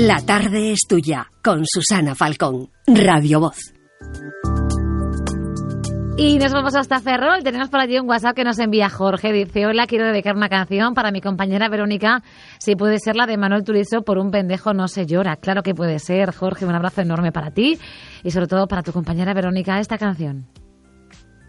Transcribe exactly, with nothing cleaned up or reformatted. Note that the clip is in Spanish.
La tarde es tuya, con Susana Falcón, Radio Voz. Y nos vamos hasta Ferrol. Tenemos por allí un WhatsApp que nos envía Jorge. Dice: hola, quiero dedicar una canción para mi compañera Verónica. Si puede ser la de Manuel Turizo, Por un pendejo no se llora. Claro que puede ser, Jorge. Un abrazo enorme para ti y sobre todo para tu compañera Verónica. Esta canción.